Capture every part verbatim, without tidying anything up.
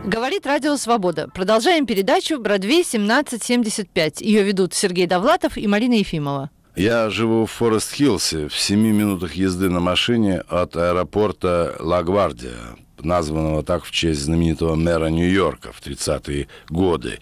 Говорит Радио Свобода. Продолжаем передачу «Бродвей семнадцать семьдесят пять». Ее ведут Сергей Довлатов и Марина Ефимова. Я живу в Форест-Хиллсе, в семи минутах езды на машине от аэропорта Ла-Гвардия, названного так в честь знаменитого мэра Нью-Йорка в тридцатые годы.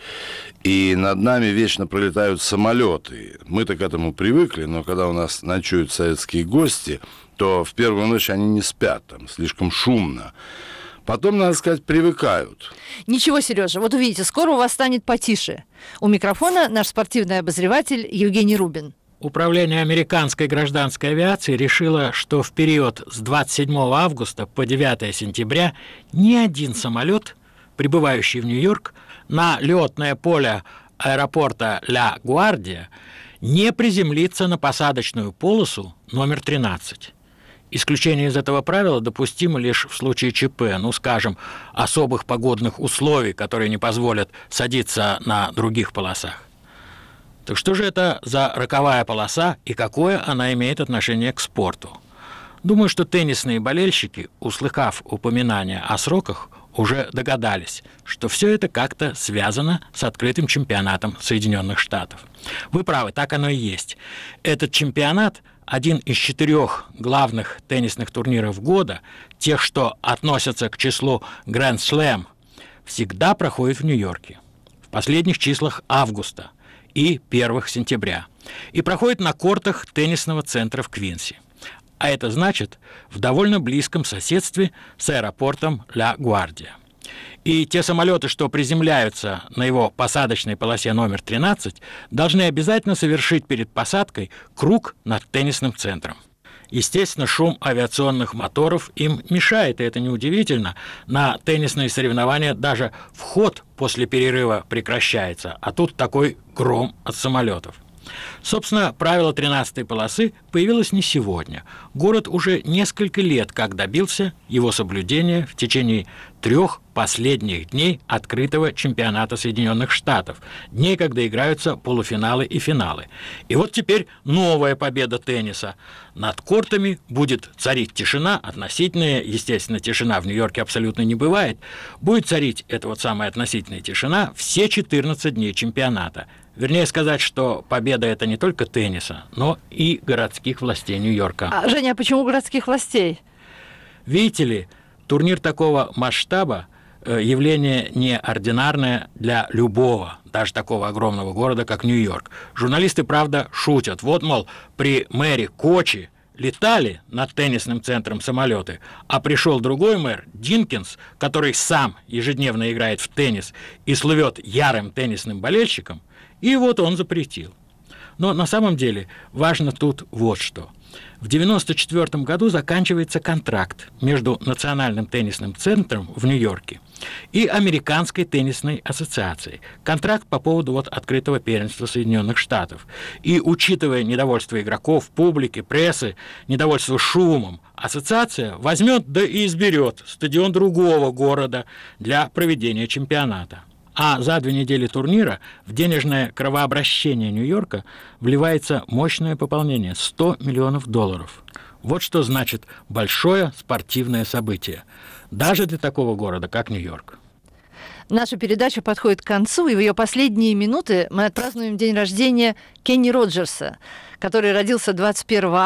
И над нами вечно пролетают самолеты. Мы-то к этому привыкли, но когда у нас ночуют советские гости, то в первую ночь они не спят, там слишком шумно. Потом, надо сказать, привыкают. Ничего, Сережа, вот увидите, скоро у вас станет потише. У микрофона наш спортивный обозреватель Евгений Рубин. Управление американской гражданской авиации решило, что в период с двадцать седьмого августа по девятое сентября ни один самолет, прибывающий в Нью-Йорк, на летное поле аэропорта Ла-Гвардия не приземлится на посадочную полосу номер тринадцать. Исключение из этого правила допустимо лишь в случае ЧП, ну, скажем, особых погодных условий, которые не позволят садиться на других полосах. Так что же это за роковая полоса и какое она имеет отношение к спорту? Думаю, что теннисные болельщики, услыхав упоминания о сроках, уже догадались, что все это как-то связано с открытым чемпионатом Соединенных Штатов. Вы правы, так оно и есть. Этот чемпионат – один из четырех главных теннисных турниров года, тех, что относятся к числу Grand Slam, всегда проходит в Нью-Йорке в последних числах августа и первых сентября, и проходит на кортах теннисного центра в Квинси. А это значит в довольно близком соседстве с аэропортом Ла-Гвардия. И те самолеты, что приземляются на его посадочной полосе номер тринадцать, должны обязательно совершить перед посадкой круг над теннисным центром. Естественно, шум авиационных моторов им мешает, и это неудивительно. На теннисные соревнования даже вход после перерыва прекращается, а тут такой гром от самолетов. Собственно, правило тринадцатой полосы появилось не сегодня. Город уже несколько лет как добился его соблюдения в течение трех последних дней открытого чемпионата Соединенных Штатов, дней, когда играются полуфиналы и финалы. И вот теперь новая победа тенниса. Над кортами будет царить тишина, относительная, естественно, тишина в Нью-Йорке абсолютно не бывает. Будет царить эта вот самая относительная тишина все четырнадцать дней чемпионата. Вернее сказать, что победа – это не только тенниса, но и городских властей Нью-Йорка. А, Женя, а почему городских властей? Видите ли, турнир такого масштаба э, явление неординарное для любого, даже такого огромного города, как Нью-Йорк. Журналисты, правда, шутят. Вот, мол, при мэре Кочи летали над теннисным центром самолеты, а пришел другой мэр, Динкинс, который сам ежедневно играет в теннис и слывет ярым теннисным болельщиком, и вот он запретил. Но на самом деле важно тут вот что. В девяносто четвёртом году заканчивается контракт между Национальным теннисным центром в Нью-Йорке и Американской теннисной ассоциацией. Контракт по поводу вот открытого первенства Соединенных Штатов. И учитывая недовольство игроков, публики, прессы, недовольство шумом, ассоциация возьмет да и изберет стадион другого города для проведения чемпионата. А за две недели турнира в денежное кровообращение Нью-Йорка вливается мощное пополнение – сто миллионов долларов. Вот что значит большое спортивное событие, даже для такого города, как Нью-Йорк. Наша передача подходит к концу, и в ее последние минуты мы отпразднуем день рождения Кенни Роджерса, который родился двадцать первого